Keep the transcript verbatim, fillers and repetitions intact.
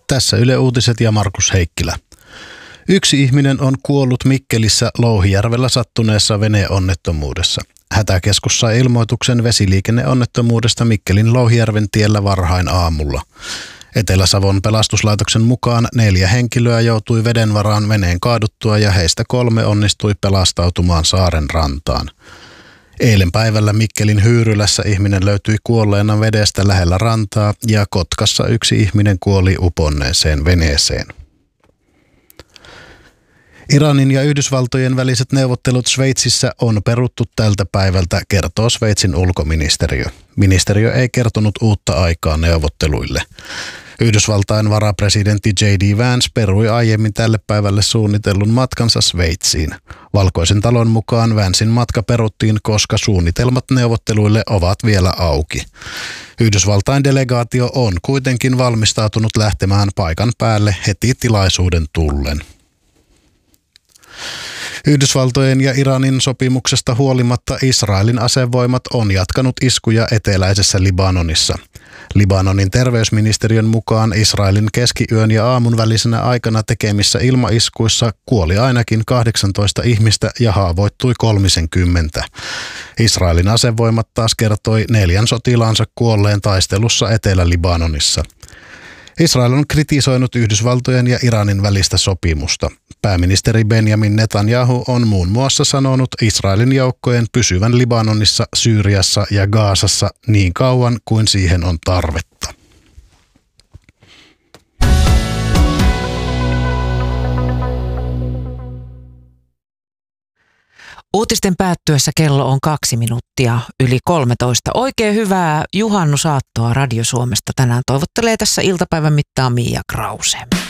Tässä Yle Uutiset ja Markus Heikkilä. Yksi ihminen on kuollut Mikkelissä Louhijärvellä sattuneessa veneonnettomuudessa. Hätäkeskus sai ilmoituksen vesiliikenneonnettomuudesta Mikkelin Louhijärven tiellä varhain aamulla. Etelä-Savon pelastuslaitoksen mukaan neljä henkilöä joutui veden varaan veneen kaaduttua ja heistä kolme onnistui pelastautumaan saaren rantaan. Eilen päivällä Mikkelin Hyyrylässä ihminen löytyi kuolleena vedestä lähellä rantaa ja Kotkassa yksi ihminen kuoli uponneeseen veneeseen. Iranin ja Yhdysvaltojen väliset neuvottelut Sveitsissä on peruttu tältä päivältä, kertoo Sveitsin ulkoministeriö. Ministeriö ei kertonut uutta aikaa neuvotteluille. Yhdysvaltain varapresidentti J D Vance perui aiemmin tälle päivälle suunnitellun matkansa Sveitsiin. Valkoisen talon mukaan Vancen matka peruttiin, koska suunnitelmat neuvotteluille ovat vielä auki. Yhdysvaltain delegaatio on kuitenkin valmistautunut lähtemään paikan päälle heti tilaisuuden tullen. Yhdysvaltojen ja Iranin sopimuksesta huolimatta Israelin asevoimat on jatkanut iskuja eteläisessä Libanonissa. Libanonin terveysministeriön mukaan Israelin keskiyön ja aamun välisenä aikana tekemissä ilmaiskuissa kuoli ainakin kahdeksantoista ihmistä ja haavoittui kolmekymmentä. Israelin asevoimat taas kertoi neljän sotilaansa kuolleen taistelussa Etelä-Libanonissa. Israel on kritisoinut Yhdysvaltojen ja Iranin välistä sopimusta. Pääministeri Benjamin Netanyahu on muun muassa sanonut Israelin joukkojen pysyvän Libanonissa, Syyriassa ja Gazassa niin kauan kuin siihen on tarvetta. Uutisten päättyessä kello on kaksi minuuttia yli kolmetoista. Oikein hyvää juhannusaattoa Radio Suomesta tänään toivottelee tässä iltapäivän mittaan Mia Krause.